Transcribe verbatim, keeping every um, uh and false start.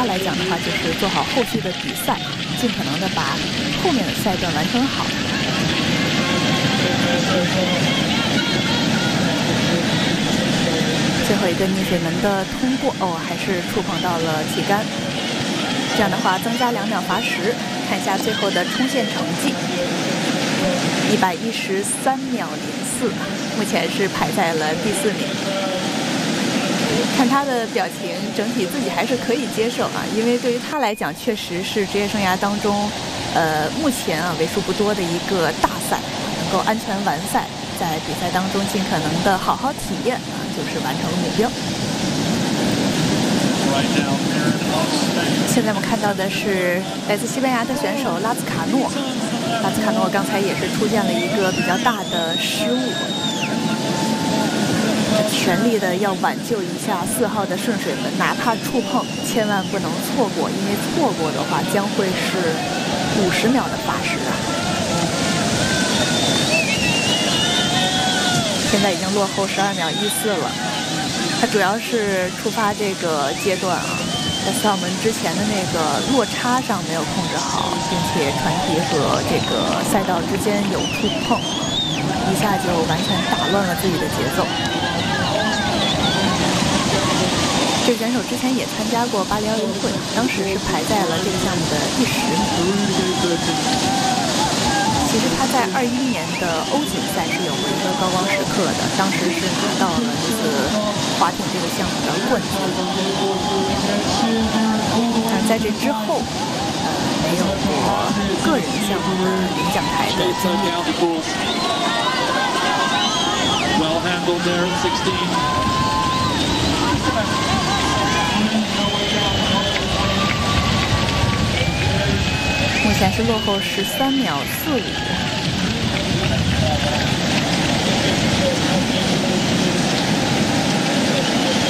他来讲的话，就是做好后续的比赛，尽可能的把后面的赛段完成好。最后一个逆水门的通过，哦，还是触碰到了旗杆。这样的话，增加两秒罚时。看一下最后的冲线成绩，一百一十三秒零四，目前是排在了第四名。看他的表情，整体自己还是可以接受啊，因为对于他来讲，确实是职业生涯当中，呃，目前啊为数不多的一个大赛，能够安全完赛，在比赛当中尽可能的好好体验啊，就是完成了目标。现在我们看到的是来自西班牙的选手拉兹卡诺，拉兹卡诺刚才也是出现了一个比较大的失误，全力的要挽救一下四号的顺水门，哪怕触碰千万不能错过，因为错过的话将会是五十秒的罚时啊。现在已经落后十二秒一四了，他主要是出发这个阶段啊，在四号门之前的那个落差上没有控制好，并且船体和这个赛道之间有触碰，一下就完全打乱了自己的节奏。这个选手之前也参加过巴黎奥运会，当时是排在了这个项目的第十名。其实他在二一年的欧锦赛是有过一个高光时刻的，当时是拿到了这次划艇这个项目的冠军。但在这之后，呃，没有过个人项目的领奖台的经历。 Well handled there at sixteen. 目前是落后十三秒四五。